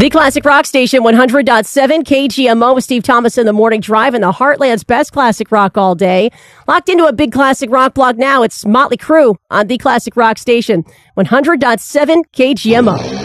The Classic Rock Station, 100.7 KGMO with Steve Thomas in the Morning Drive and the Heartland's best classic rock all day. Locked into a big classic rock block now. It's Motley Crue on The Classic Rock Station, 100.7 KGMO.